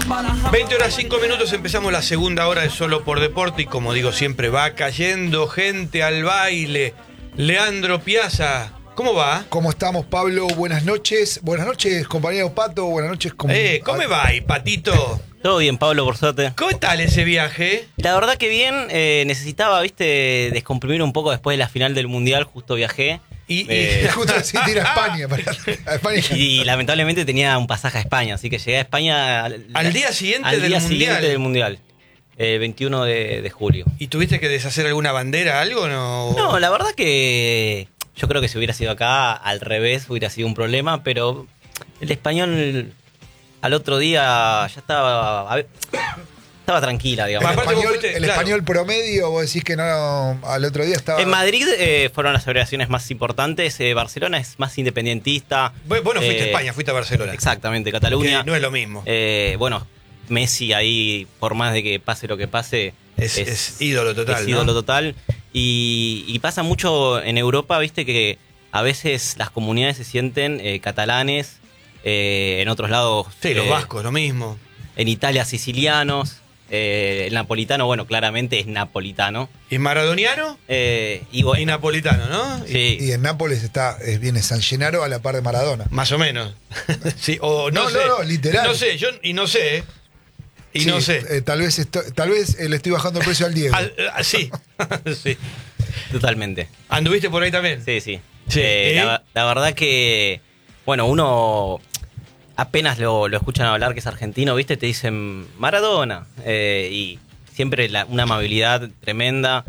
20:05, empezamos la segunda hora de Solo por Deporte y como digo siempre, va cayendo gente al baile. Leandro Piazza, ¿cómo va? ¿Cómo estamos, Pablo? Buenas noches, compañero Pato, buenas noches. ¿Cómo va, Patito? Todo bien, Pablo, por suerte. ¿Cómo tal ese viaje? La verdad que bien, necesitaba, descomprimir un poco después de la final del Mundial, justo viajé. Y justo así tira a España, a España. Y lamentablemente tenía un pasaje a España, así que llegué a España al día siguiente del Mundial. 21 de julio. ¿Y tuviste que deshacer alguna bandera, algo? No, la verdad que yo creo que si hubiera sido acá, al revés, hubiera sido un problema, pero el español al otro día ya estaba tranquila, digamos. El español promedio, vos decís que no, al otro día estaba... En Madrid fueron las celebraciones más importantes, Barcelona es más independentista. Vos no fuiste a España, fuiste a Barcelona. Exactamente, Cataluña. Que no es lo mismo. Bueno, Messi ahí, por más de que pase lo que pase, es ídolo total. Es ídolo total. Y pasa mucho en Europa, que a veces las comunidades se sienten catalanes, en otros lados... Sí, los vascos, lo mismo. En Italia, sicilianos. El napolitano, bueno, claramente es napolitano. ¿Y maradoniano? Y napolitano, ¿no? Sí. Y en Nápoles viene San Gennaro a la par de Maradona. Más o menos. Sí, o no sé. No, literal. No sé, no sé. No sé. Tal vez le estoy bajando el precio al Diego. Sí. Sí. Totalmente. ¿Anduviste por ahí también? Sí. La verdad que, bueno, uno... apenas lo escuchan hablar que es argentino, te dicen Maradona. Y siempre una amabilidad tremenda.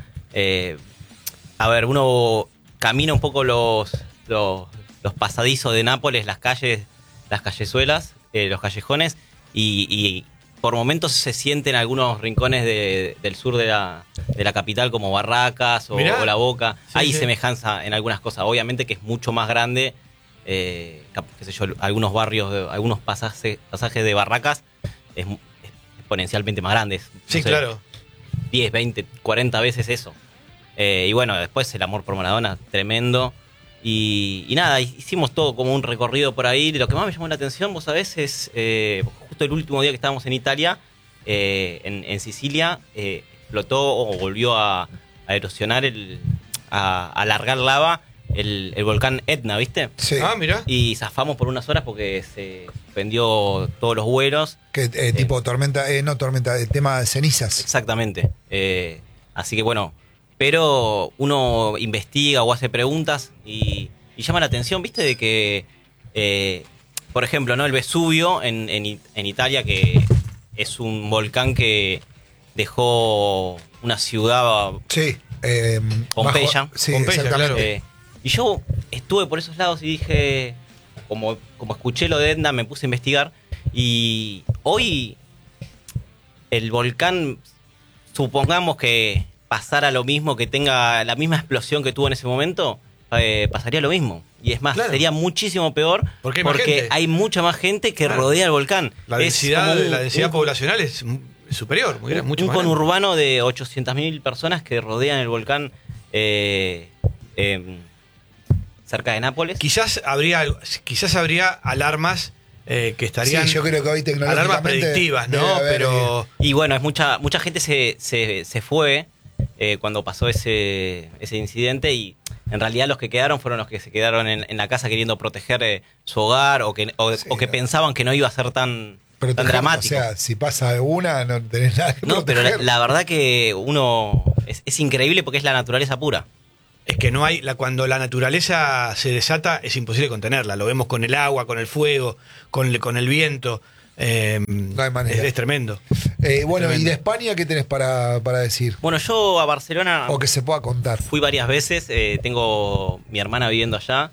A ver, uno camina un poco los pasadizos de Nápoles, las callezuelas, los callejones, y por momentos se sienten algunos rincones del sur de la capital, como Barracas o La Boca. Sí, Hay semejanza en algunas cosas, obviamente que es mucho más grande. Algunos barrios, algunos pasajes de Barracas es exponencialmente más grandes. Sí, claro. 10, 20, 40 veces eso. Y bueno, después el amor por Maradona, tremendo. Y nada, hicimos todo como un recorrido por ahí. Lo que más me llamó la atención, vos sabés, es justo el último día que estábamos en Italia, en Sicilia, explotó o volvió a erosionar, a alargar lava el volcán Etna, ¿viste? Sí. Ah, mirá. Y zafamos por unas horas porque se suspendió todos los vuelos. Que tipo tormenta, el tema de cenizas. Exactamente. Así que bueno, pero uno investiga o hace preguntas y llama la atención, de que, por ejemplo, ¿no? El Vesubio en Italia, que es un volcán que dejó una ciudad... Sí. Pompeya. Sí, Pompeya, exactamente. claro. Y yo estuve por esos lados y dije, como escuché lo de Etna, me puse a investigar. Y hoy el volcán, supongamos que pasara lo mismo, que tenga la misma explosión que tuvo en ese momento, pasaría lo mismo. Y es más, claro, sería muchísimo peor porque hay mucha más gente que rodea el volcán. La densidad poblacional es superior, mucho más grande. Un conurbano de 800.000 personas que rodean el volcán cerca de Nápoles. Quizás habría alarmas que estarían... Sí, yo creo que hoy tecnológicamente... Alarmas predictivas, ¿no? Pero... Y bueno, mucha gente se fue cuando pasó ese incidente, y en realidad los que quedaron fueron los que se quedaron en la casa queriendo proteger su hogar o que pensaban que no iba a ser tan dramático. O sea, si pasa una, no tenés nada que proteger. Pero la verdad que uno... Es increíble porque es la naturaleza pura. Es que no hay, cuando la naturaleza se desata es imposible contenerla. Lo vemos con el agua, con el fuego, con el viento. No hay manera. Es tremendo. Bueno, tremendo. ¿Y de España qué tenés para decir? Bueno, yo a Barcelona... O que se pueda contar. Fui varias veces, tengo mi hermana viviendo allá.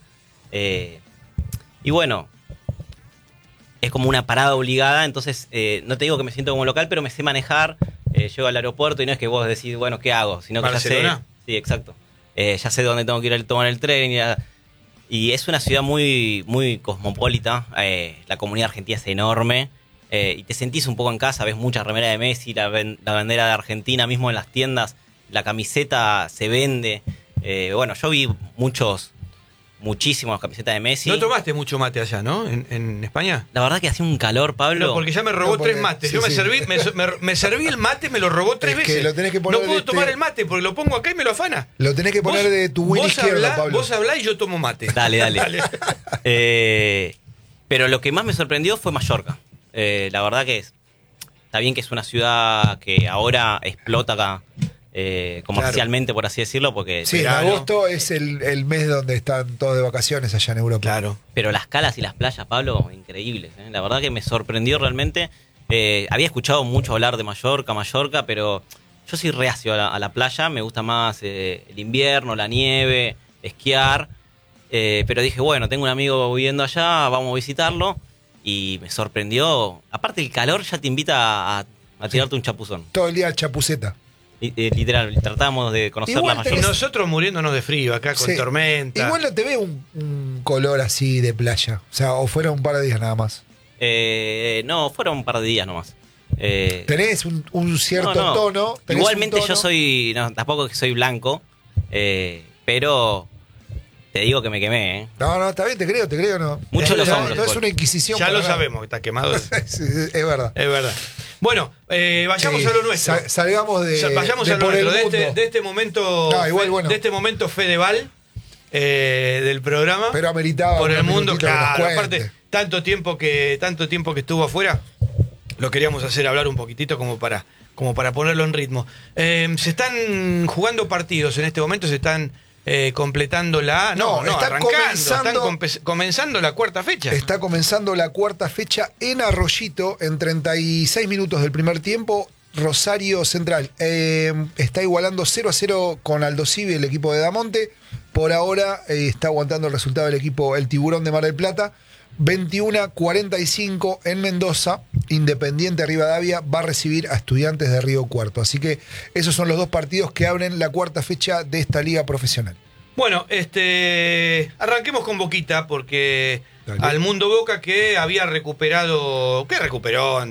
Y bueno, es como una parada obligada, entonces no te digo que me siento como local, pero me sé manejar. Llego al aeropuerto y no es que vos decís, bueno, ¿qué hago? Sino que ¿Barcelona? ya sé... Sí, exacto. Ya sé dónde tengo que ir a tomar el tren. Y es una ciudad muy, muy cosmopolita. La comunidad argentina es enorme. Y te sentís un poco en casa. Ves mucha remera de Messi, la bandera de Argentina mismo en las tiendas. La camiseta se vende. Bueno, yo vi muchos muchísimo camiseta de Messi. No tomaste mucho mate allá, ¿no? En España. La verdad que hacía un calor, Pablo. No, porque ya me robó No, porque- 3 mates. sí, Yo me sí. serví el mate, me lo robó 3 Es que veces. lo tenés que poner no puedo de tomar el mate porque lo pongo acá y me lo afana. Lo tenés que poner de tu buena izquierda, Pablo. Vos hablá y yo tomo mate. Dale. Pero lo que más me sorprendió fue Mallorca. La verdad que está bien que es una ciudad que ahora explota acá, comercialmente, por así decirlo, porque Sí, en verano. agosto es el mes donde están todos de vacaciones allá en Europa. Claro. pero las calas y las playas, Pablo, increíbles. La verdad que me sorprendió realmente. Había escuchado mucho hablar de Mallorca, pero yo soy reacio a la playa. Me gusta más el invierno, la nieve, esquiar. Pero dije, bueno, tengo un amigo viviendo allá, vamos a visitarlo. Y me sorprendió. Aparte, el calor ya te invita a tirarte un chapuzón. Todo el día chapuceta. Literal, tratamos de conocer Igual la Y Mallorca. nosotros muriéndonos de frío acá con Sí. tormenta. Igual no te veo un color así de playa. O sea, o fuera un par de días nada más. No, fueron un par de días nomás. Tenés un cierto No. tono. tenés Igualmente un tono. yo soy, no, tampoco que soy blanco, pero te digo que me quemé, ¿eh? No, está bien, te creo, no. Muchos los no, hombres, no es igual. una inquisición. Ya para lo nada. sabemos que está quemado. Sí, es verdad. Es verdad. Bueno, vayamos Sí, a lo nuestro. Salgamos de. Vayamos de a lo por el nuestro, mundo. de este momento. No, igual, bueno. De este momento Fedeval del programa. Pero ameritaba por el unos mundo, minutitos que nos claro. cuente. Aparte, tanto tiempo que estuvo afuera, lo queríamos hacer hablar un poquitito como para ponerlo en ritmo. Se están jugando partidos en este momento, se están completando la. No, están comenzando- comenzando la cuarta fecha. Está comenzando la cuarta fecha en Arroyito, en 36 minutos del primer tiempo. Rosario Central está igualando 0-0 con Aldo Civi, el equipo de Damonte. Por ahora está aguantando el resultado del equipo El Tiburón de Mar del Plata. 21-45 en Mendoza. Independiente Rivadavia va a recibir a Estudiantes de Río Cuarto. Así que esos son los dos partidos que abren la cuarta fecha de esta liga profesional. Bueno, arranquemos con Boquita, porque Dale. al Mundo Boca que había recuperado, que recuperó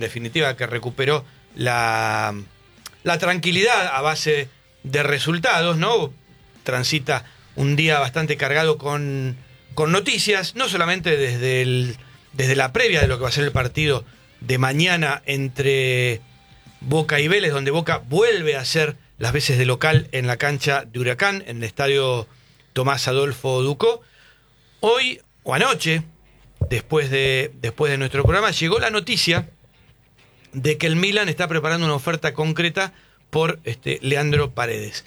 la tranquilidad a base de resultados, ¿no? Transita un día bastante cargado con noticias, no solamente desde la previa de lo que va a ser el partido de mañana entre Boca y Vélez, donde Boca vuelve a hacer las veces de local en la cancha de Huracán, en el estadio Tomás Adolfo Ducó. Hoy o anoche, después de nuestro programa, llegó la noticia de que el Milan está preparando una oferta concreta por Leandro Paredes.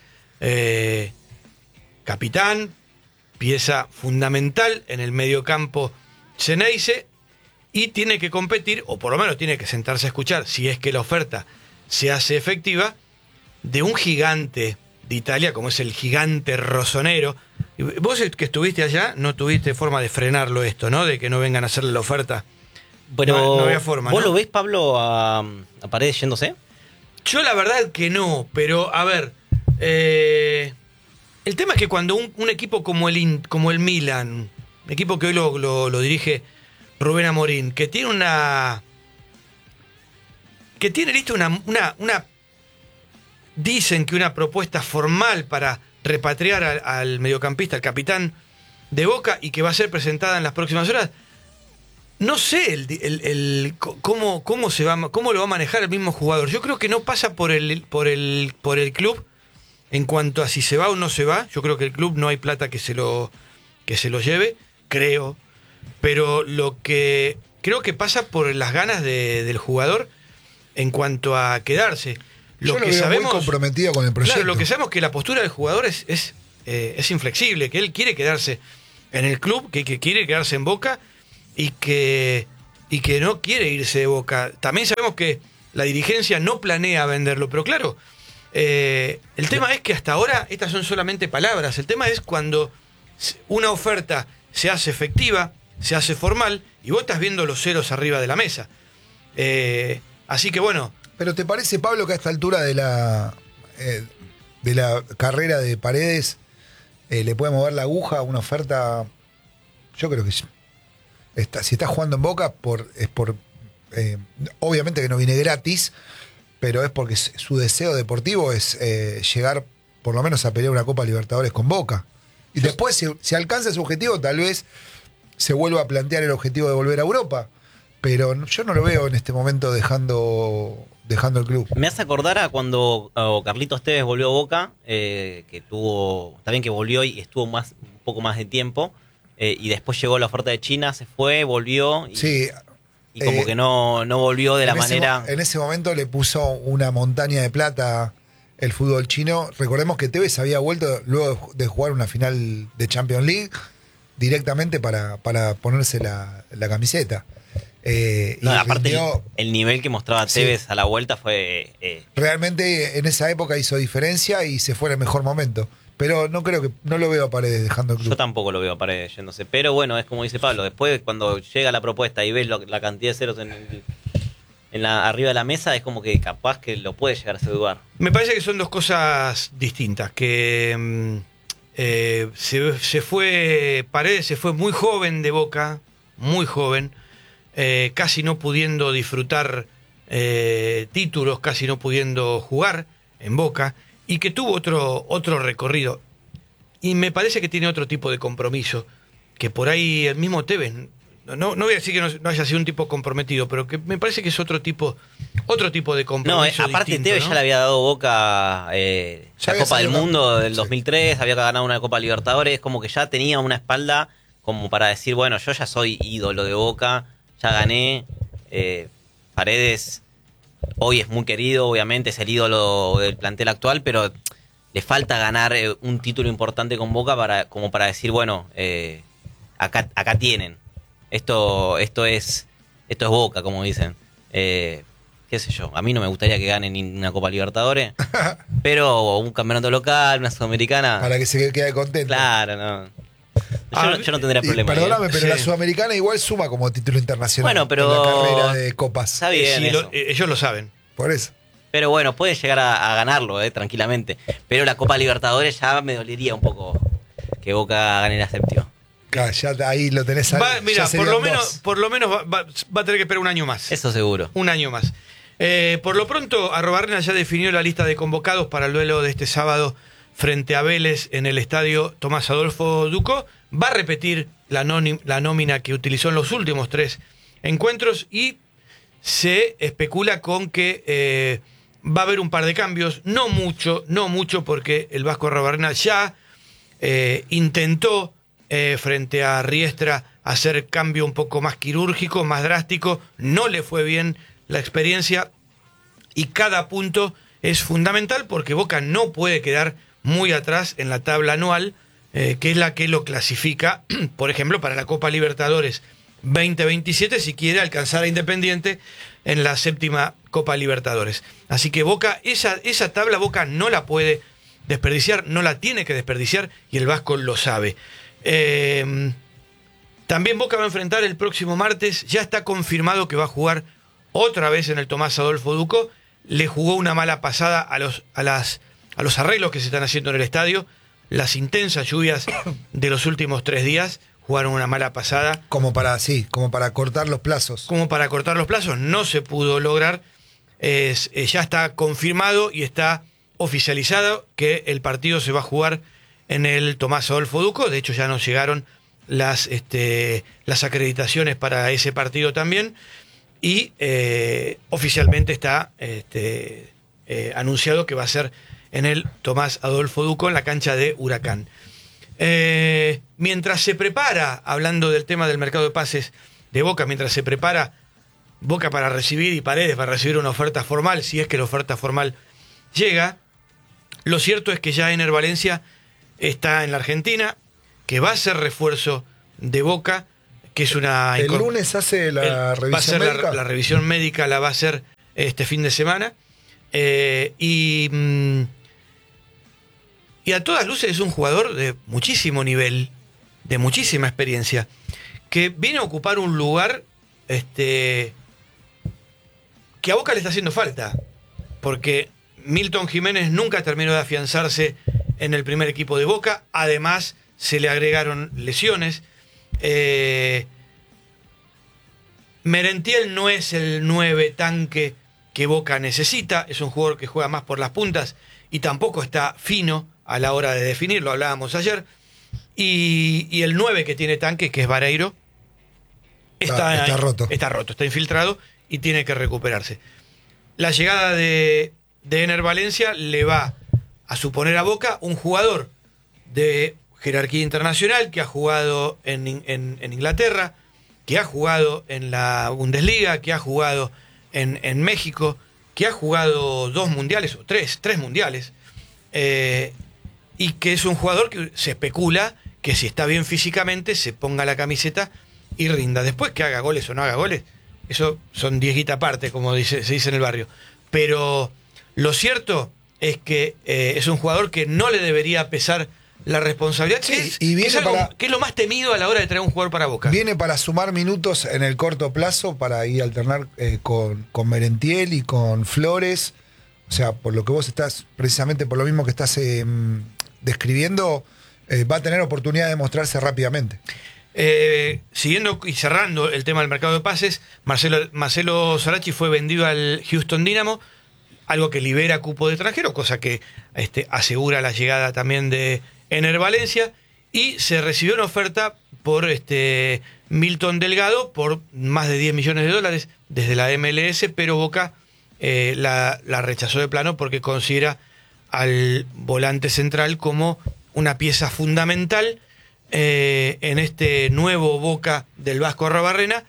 Capitán, pieza fundamental en el mediocampo Ceneice, y tiene que competir, o por lo menos tiene que sentarse a escuchar, si es que la oferta se hace efectiva, de un gigante de Italia, como es el gigante rossonero. Vos que estuviste allá, no tuviste forma de frenarlo esto, ¿no? De que no vengan a hacerle la oferta. Pero No había forma, ¿vos ¿no? lo ves, Pablo, a Paredes yéndose? Yo la verdad que no, pero a ver, el tema es que cuando un equipo como el Milan, un equipo que hoy lo dirige Rubén Amorín, que tiene listo una dicen que una propuesta formal para repatriar al mediocampista, al capitán de Boca, y que va a ser presentada en las próximas horas. No sé cómo lo va a manejar el mismo jugador. Yo creo que no pasa por el club en cuanto a si se va o no se va. Yo creo que el club no hay plata que se lo lleve, creo. Pero lo que creo que pasa por las ganas del jugador en cuanto a quedarse. Yo lo veo muy comprometido con el proyecto. Claro, lo que sabemos es que la postura del jugador es inflexible, que él quiere quedarse en el club, que quiere quedarse en Boca y que no quiere irse de Boca. También sabemos que la dirigencia no planea venderlo, pero claro, el tema es que hasta ahora estas son solamente palabras. El tema es cuando una oferta se hace efectiva, se hace formal, y vos estás viendo los ceros arriba de la mesa. Así que bueno. Pero ¿te parece, Pablo, que a esta altura de la carrera de Paredes le puede mover la aguja a una oferta? Yo creo que sí. Si está jugando en Boca, es por obviamente que no viene gratis, pero es porque su deseo deportivo es llegar por lo menos a pelear una Copa Libertadores con Boca. Y después, si alcanza ese objetivo, tal vez se vuelva a plantear el objetivo de volver a Europa. Pero yo no lo veo en este momento dejando el club. Me hace acordar a cuando Carlitos Tevez volvió a Boca, que tuvo, está bien que volvió y estuvo un poco más de tiempo, y después llegó la oferta de China, se fue, volvió, y como que no volvió de la manera... En ese momento le puso una montaña de plata el fútbol chino. Recordemos que Tevez había vuelto luego de jugar una final de Champions League directamente para ponerse la camiseta. No, aparte el nivel que mostraba Tevez a la vuelta fue... Realmente en esa época hizo diferencia y se fue en el mejor momento. Pero no lo veo a Paredes dejando el club. Yo tampoco lo veo a Paredes yéndose. Pero bueno, es como dice Pablo, después cuando llega la propuesta y ves la cantidad de ceros arriba de la mesa, es como que capaz que lo puede llegar a ese lugar. Me parece que son dos cosas distintas. Que Paredes se fue muy joven de Boca, muy joven. Casi no pudiendo disfrutar títulos, casi no pudiendo jugar en Boca, y que tuvo otro recorrido. Y me parece que tiene otro tipo de compromiso, que por ahí el mismo Tevez, no voy a decir que no haya sido un tipo comprometido, pero que me parece que es otro tipo de compromiso. No, aparte distinto, Tevez ¿no? ya le había dado Boca la Copa del Mundo del 2003, había ganado una Copa Libertadores, como que ya tenía una espalda como para decir, bueno, yo ya soy ídolo de Boca, ya gané. Paredes hoy es muy querido, obviamente es el ídolo del plantel actual, pero le falta ganar un título importante con Boca como para decir, bueno, acá tienen. Esto es Boca, como dicen. Qué sé yo, a mí no me gustaría que ganen ni una Copa Libertadores, pero un campeonato local, una Sudamericana. Para que se quede contento. Claro, no. Yo no tendría problema. Perdóname, pero la Sí. Sudamericana igual suma como título internacional. Bueno, pero en la carrera de copas. Está bien Sí, eso. ellos lo saben. Por eso. Pero bueno, puede llegar a ganarlo, tranquilamente. Pero la Copa Libertadores ya me dolería un poco que Boca gane la séptima. Claro, ya ahí lo tenés. Mira, ya serían por lo menos va a tener que esperar un año más. Eso seguro. Un año más. Por lo pronto, Arrobarrena ya definió la lista de convocados para el duelo de este sábado frente a Vélez en el estadio Tomás Adolfo Ducó. Va a repetir la nómina que utilizó en los últimos 3 encuentros y se especula con que va a haber un par de cambios. No mucho, porque el Vasco Arrobarrena ya intentó frente a Riestra hacer cambio un poco más quirúrgico, más drástico. No le fue bien la experiencia y cada punto es fundamental porque Boca no puede quedar muy atrás en la tabla anual, que es la que lo clasifica, por ejemplo, para la Copa Libertadores 2027, si quiere alcanzar a Independiente en la 7ª Copa Libertadores. Así que Boca, esa tabla Boca no la puede desperdiciar, no la tiene que desperdiciar y el Vasco lo sabe. También Boca va a enfrentar el próximo martes, ya está confirmado que va a jugar otra vez en el Tomás Adolfo Ducó. Le jugó una mala pasada a los arreglos que se están haciendo en el estadio. Las intensas lluvias de los últimos 3 días jugaron una mala pasada. Como para cortar los plazos. Como para cortar los plazos, no se pudo lograr. Ya está confirmado y está oficializado que el partido se va a jugar en el Tomás Adolfo Ducó. De hecho, ya nos llegaron las acreditaciones para ese partido también. Y oficialmente está anunciado que va a ser en el Tomás Adolfo Ducó, en la cancha de Huracán. Mientras se prepara, hablando del tema del mercado de pases de Boca, mientras se prepara Boca para recibir y Paredes para recibir una oferta formal, si es que la oferta formal llega, lo cierto es que ya Ener Valencia está en la Argentina, que va a ser refuerzo de Boca, que es una... El lunes hace la revisión médica. La revisión médica la va a hacer este fin de semana. Y a todas luces es un jugador de muchísimo nivel, de muchísima experiencia, que viene a ocupar un lugar que a Boca le está haciendo falta, porque Milton Jiménez nunca terminó de afianzarse en el primer equipo de Boca. Además se le agregaron lesiones. Merentiel no es el 9 tanque que Boca necesita, es un jugador que juega más por las puntas y tampoco está fino a la hora de definir, lo hablábamos ayer. Y el 9 que tiene Tanque, que es Vareiro, está roto. Está roto, está infiltrado y tiene que recuperarse. La llegada de Ener Valencia le va a suponer a Boca un jugador de jerarquía internacional que ha jugado en Inglaterra, que ha jugado en la Bundesliga, que ha jugado en México, que ha jugado 2 mundiales o 3 mundiales, y que es un jugador que se especula que si está bien físicamente se ponga la camiseta y rinda. Después que haga goles o no haga goles, eso son 10 guita aparte, como se dice en el barrio. Pero lo cierto es que es un jugador que no le debería pesar la responsabilidad, Sí, que es lo más temido a la hora de traer un jugador para Boca. Viene para sumar minutos en el corto plazo, para ir a alternar con Merentiel y con Flores. O sea, por lo que vos estás, precisamente por lo mismo que estás describiendo, va a tener oportunidad de mostrarse rápidamente. Siguiendo y cerrando el tema del mercado de pases, Marcelo Sarachi fue vendido al Houston Dynamo, algo que libera cupo de extranjero, cosa que asegura la llegada también de Ener Valencia, y se recibió una oferta por Milton Delgado por más de $10 millones desde la MLS, pero Boca la rechazó de plano porque considera al volante central como una pieza fundamental en este nuevo Boca del Vasco Arruabarrena,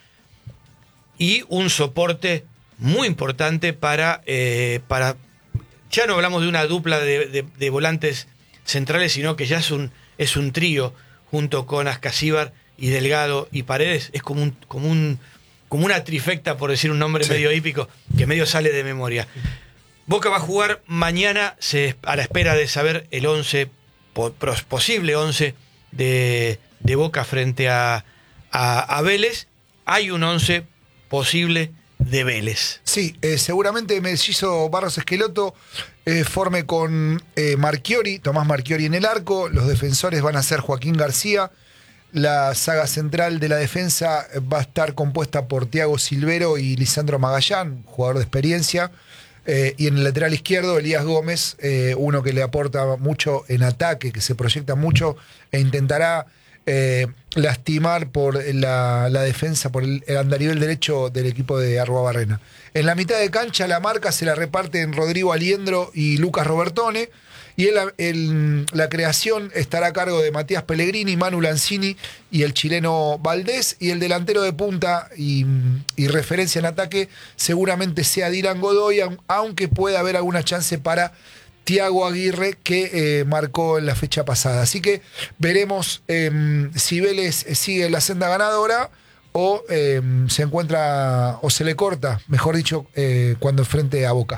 y un soporte muy importante para ya no hablamos de una dupla de volantes centrales, sino que ya es un trío junto con Ascasíbar y Delgado y Paredes. Es como una trifecta, por decir un nombre medio hípico, que medio sale de memoria. Boca va a jugar mañana, a la espera de saber el 11, posible 11 de Boca frente a Vélez. Hay un 11 posible de Vélez. Sí, seguramente Mellizo Barros Esqueloto forme con Tomás Marchiori en el arco. Los defensores van a ser Joaquín García. La saga central de la defensa va a estar compuesta por Thiago Silvero y Lisandro Magallán, jugador de experiencia. Y en el lateral izquierdo, Elías Gómez, uno que le aporta mucho en ataque, que se proyecta mucho e intentará lastimar por la defensa, por el andarivel derecho del equipo de Arruabarrena. En la mitad de cancha la marca se la reparten Rodrigo Aliendro y Lucas Robertone, y la creación estará a cargo de Matías Pellegrini, Manu Lanzini y el chileno Valdés, y el delantero de punta y referencia en ataque seguramente sea Dylan Godoy, aunque pueda haber alguna chance para Thiago Aguirre, que marcó en la fecha pasada. Así que veremos si Vélez sigue la senda ganadora o se encuentra, o se le corta, mejor dicho, cuando enfrente a Boca.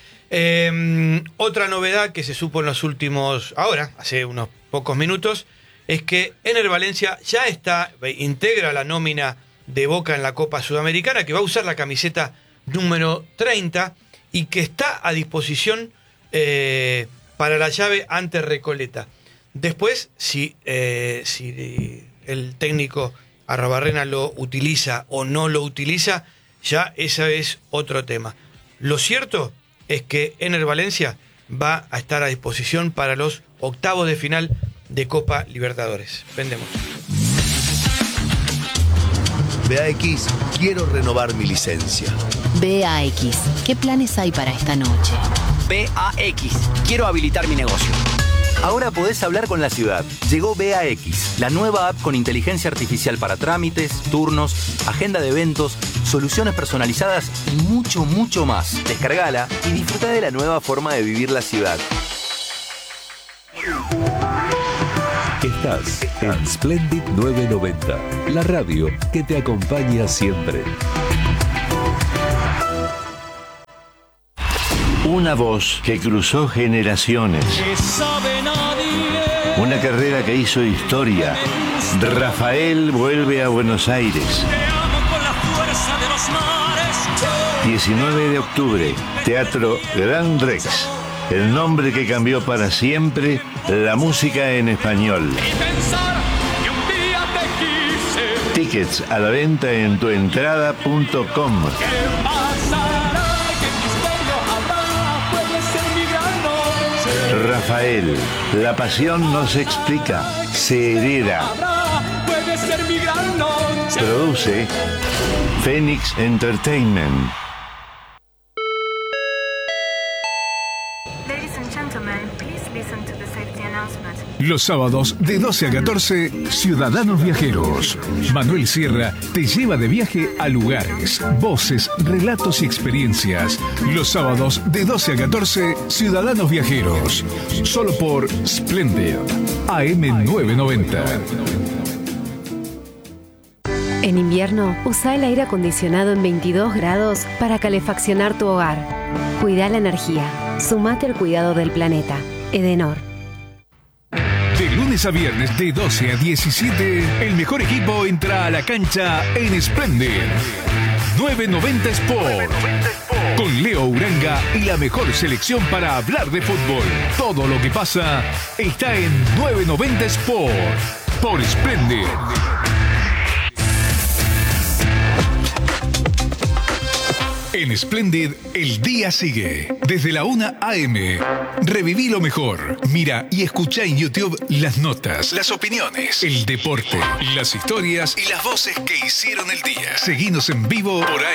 Otra novedad que se supo en los últimos, hace unos pocos minutos, es que Ener Valencia ya integra la nómina de Boca en la Copa Sudamericana, que va a usar la camiseta número 30 y que está a disposición para la llave ante Recoleta. Después, si el técnico Arruabarrena lo utiliza o no lo utiliza, ya ese es otro tema. Lo cierto es que Ener Valencia va a estar a disposición para los octavos de final de Copa Libertadores. Vendemos. BAX, quiero renovar mi licencia. BAX, ¿qué planes hay para esta noche? BAX, quiero habilitar mi negocio. Ahora podés hablar con la ciudad. Llegó BAX, la nueva app con inteligencia artificial para trámites, turnos, agenda de eventos, soluciones personalizadas y mucho, mucho más. Descargala y disfruta de la nueva forma de vivir la ciudad. Estás en Splendid 990, la radio que te acompaña siempre. Una voz que cruzó generaciones. Una carrera que hizo historia. Rafael vuelve a Buenos Aires. 19 de octubre, Teatro Gran Rex. El nombre que cambió para siempre la música en español. Tickets a la venta en tuentrada.com. Rafael, la pasión no se explica, se hereda. Produce Phoenix Entertainment. Los sábados de 12 a 14, Ciudadanos Viajeros. Manuel Sierra te lleva de viaje a lugares, voces, relatos y experiencias. Los sábados de 12 a 14, Ciudadanos Viajeros. Solo por Splendid, AM990. En invierno, usa el aire acondicionado en 22 grados para calefaccionar tu hogar. Cuida la energía. Sumate al cuidado del planeta. Edenor. De lunes a viernes de 12 a 17, el mejor equipo entra a la cancha en Splendid. 990 Sport. Con Leo Uranga y la mejor selección para hablar de fútbol. Todo lo que pasa está en 990 Sport. Por Splendid. En Splendid, el día sigue. Desde la 1 a.m. Reviví lo mejor. Mira y escucha en YouTube las notas, las opiniones, el deporte, las historias y las voces que hicieron el día. Seguinos en vivo por